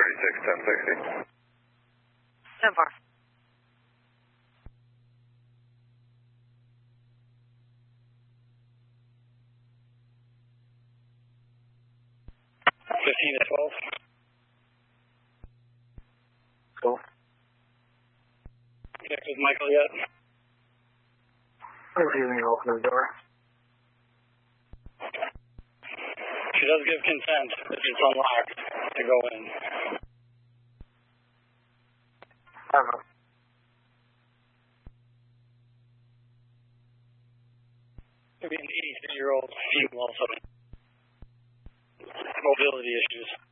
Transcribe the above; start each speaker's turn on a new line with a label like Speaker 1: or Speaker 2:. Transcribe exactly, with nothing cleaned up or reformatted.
Speaker 1: thirty-six, ten sixty.
Speaker 2: ten four.
Speaker 3: fifteen to twelve.
Speaker 4: Cool.
Speaker 3: Connect with Michael yet?
Speaker 4: I'm refusing to open the door.
Speaker 3: She does give consent if it's unlocked to go in.
Speaker 4: I don't know.
Speaker 3: Could be an eighty-three-year-old female also. Mobility issues.